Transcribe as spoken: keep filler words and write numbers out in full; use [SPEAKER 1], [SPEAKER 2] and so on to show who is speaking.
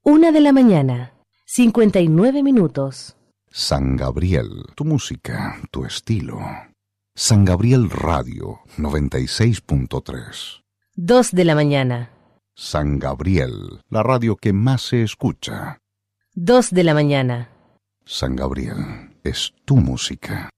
[SPEAKER 1] Una de la mañana, cincuenta y nueve minutos.
[SPEAKER 2] San Gabriel, tu música, tu estilo. San Gabriel Radio noventa y seis punto tres.
[SPEAKER 1] Dos de la mañana.
[SPEAKER 2] San Gabriel, la radio que más se escucha.
[SPEAKER 1] Dos de la mañana.
[SPEAKER 2] San Gabriel, es tu música.